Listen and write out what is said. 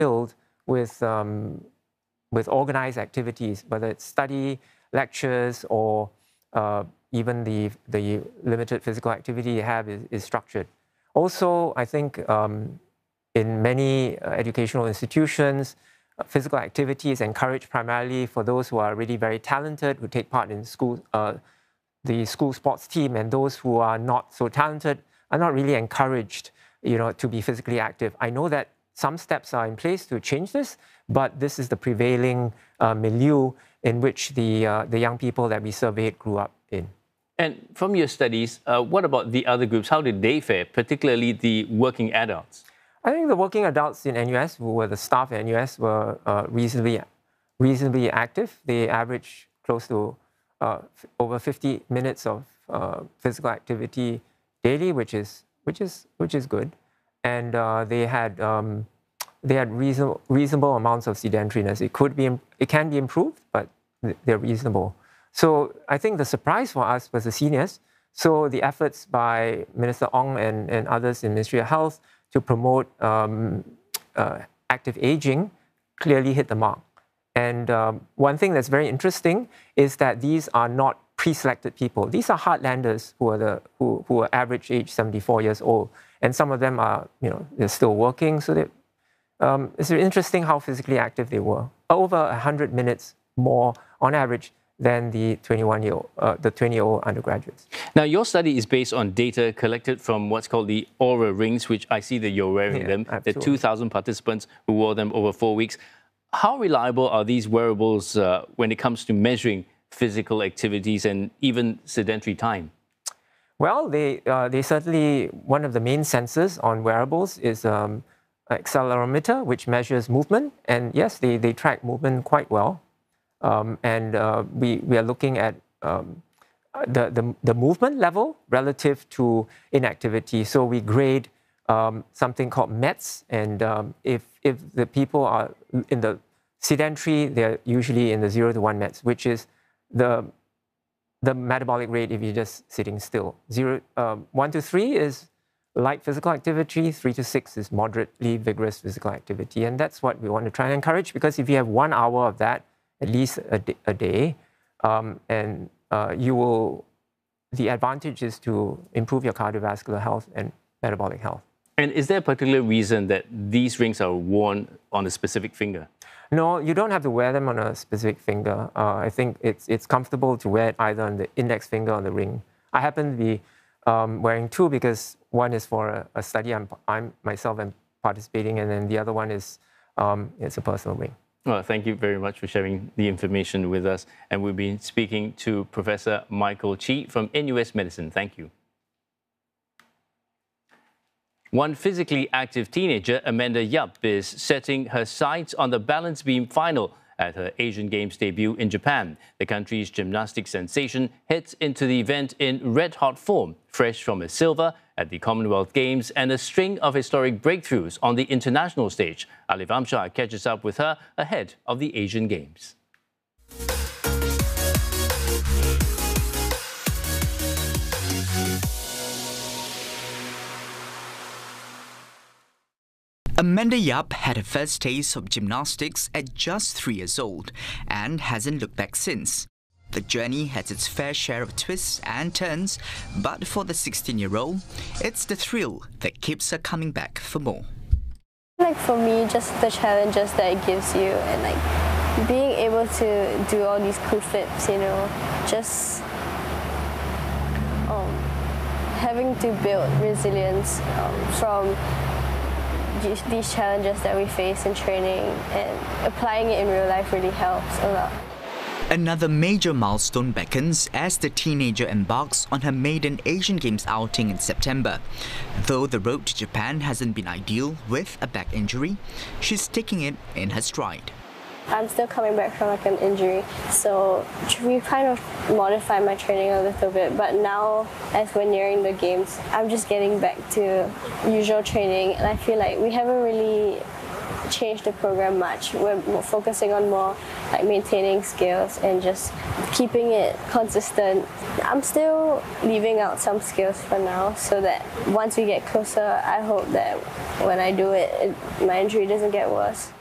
filled with organized activities, whether it's study, lectures, or even the limited physical activity you have is structured. Also, I think in many educational institutions, physical activity is encouraged primarily for those who are really very talented, who take part in school, the school sports team, and those who are not so talented are not really encouraged, to be physically active. I know that some steps are in place to change this, but this is the prevailing milieu in which the young people that we surveyed grew up in. And from your studies, what about the other groups? How did they fare, particularly the working adults? I think the working adults in NUS, who were the staff at NUS, were reasonably active. They averaged close to over 50 minutes of physical activity daily, which is good, and they had reasonable amounts of sedentariness. It can be improved, but they're reasonable. So I think the surprise for us was the seniors. So the efforts by Minister Ong and others in Ministry of Health to promote active aging clearly hit the mark. And one thing that's very interesting is that these are not pre-selected people. These are heartlanders who are average age 74 years old, and some of them are, they're still working. So it's interesting how physically active they were. Over 100 minutes more on average than the 20-year-old undergraduates. Now, your study is based on data collected from what's called the Aura Rings, which I see that you're wearing them. There are 2,000 participants who wore them over 4 weeks. How reliable are these wearables when it comes to measuring physical activities and even sedentary time? Well, they certainly, one of the main sensors on wearables is accelerometer, which measures movement. And yes, they track movement quite well. We are looking at the movement level relative to inactivity. So we grade something called METs, and if the people are in the sedentary, they're usually in the 0 to 1 METs, which is the metabolic rate if you're just sitting still. 1 to 3 is light physical activity, 3 to 6 is moderately vigorous physical activity, and that's what we want to try and encourage, because if you have 1 hour of that, at least a day, the advantage is to improve your cardiovascular health and metabolic health. And is there a particular reason that these rings are worn on a specific finger? No, you don't have to wear them on a specific finger. I think it's comfortable to wear it either on the index finger or the ring. I happen to be wearing 2 because one is for a study I'm myself am participating in, and the other one is it's a personal ring. Well, thank you very much for sharing the information with us. And we'll be speaking to Professor Michael Chee from NUS Medicine. Thank you. One physically active teenager, Amanda Yap, is setting her sights on the balance beam final at her Asian Games debut in Japan. The country's gymnastics sensation heads into the event in red-hot form, fresh from a silver at the Commonwealth Games and a string of historic breakthroughs on the international stage. Alif Amshar catches up with her ahead of the Asian Games. Amanda Yap had her first taste of gymnastics at just 3 years old and hasn't looked back since. The journey has its fair share of twists and turns, but for the 16-year-old, it's the thrill that keeps her coming back for more. For me, just the challenges that it gives you, and being able to do all these cool flips, just having to build resilience from these challenges that we face in training, and applying it in real life really helps a lot. Another major milestone beckons as the teenager embarks on her maiden Asian Games outing in September. Though the road to Japan hasn't been ideal with a back injury, she's taking it in her stride. I'm still coming back from an injury, so we kind of modified my training a little bit, but now as we're nearing the games, I'm just getting back to usual training, and I feel like we haven't really changed the program much. We're focusing on more like maintaining skills and just keeping it consistent. I'm still leaving out some skills for now so that once we get closer, I hope that when I do it, my injury doesn't get worse.